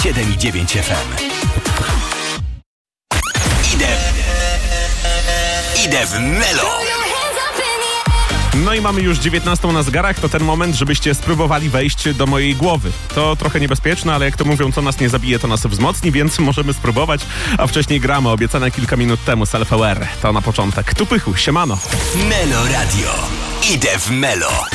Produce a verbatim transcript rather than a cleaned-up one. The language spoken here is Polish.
siedem i dziewięć F M. Idę... Idę w Melo. No i mamy już dziewiętnastą na zegarach, to ten moment, żebyście spróbowali wejść do mojej głowy. To trochę niebezpieczne, ale jak to mówią, co nas nie zabije, to nas wzmocni, więc możemy spróbować. A wcześniej gramy, obiecane kilka minut temu, Self Aware. To na początek. Tu Pychu, siemano. Melo Radio. Idę w Melo.